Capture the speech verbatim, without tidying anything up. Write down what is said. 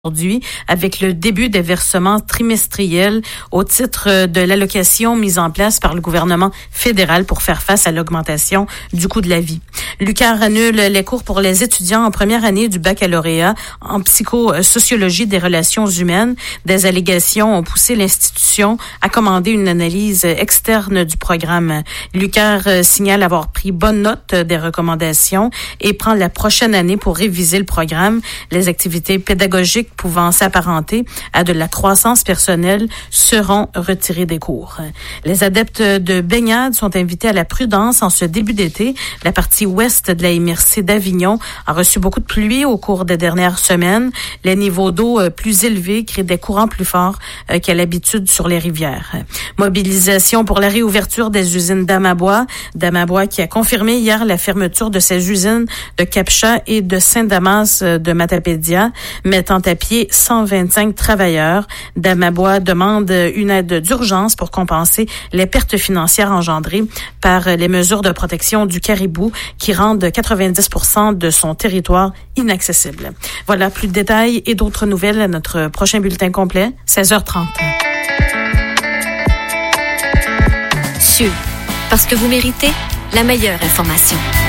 Aujourd'hui, avec le début des versements trimestriels au titre de l'allocation mise en place par le gouvernement fédéral pour faire face à l'augmentation du coût de la vie. L'U Q A R annule les cours pour les étudiants en première année du baccalauréat en psychosociologie des relations humaines. Des allégations ont poussé l'institution à commander une analyse externe du programme. L'U Q A R signale avoir pris bonne note des recommandations et prend la prochaine année pour réviser le programme. Les activités pédagogiques pouvant s'apparenter à de la croissance personnelle seront retirés des cours. Les adeptes de baignade sont invités à la prudence en ce début d'été. La partie ouest de la M R C d'Avignon a reçu beaucoup de pluie au cours des dernières semaines. Les niveaux d'eau plus élevés créent des courants plus forts qu'à l'habitude sur les rivières. Mobilisation pour la réouverture des usines d'Amabois. D'Amabois qui a confirmé hier la fermeture de ses usines de Capcha et de Saint-Damas de Matapédia, mettant à pied cent vingt-cinq travailleurs. Damabois demande une aide d'urgence pour compenser les pertes financières engendrées par les mesures de protection du caribou qui rendent quatre-vingt-dix pour cent de son territoire inaccessible. Voilà, plus de détails et d'autres nouvelles à notre prochain bulletin complet, seize heures trente. Sud, parce que vous méritez la meilleure information.